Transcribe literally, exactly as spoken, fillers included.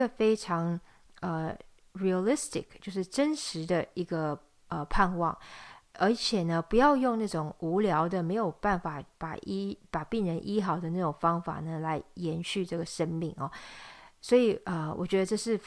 非常呃 realistic， 就是真实的一个呃盼望。而且呢，不要用那种无聊的、没有办法把医把病人医好的那种方法呢，来延续这个生命哦。所以呃，我觉得这是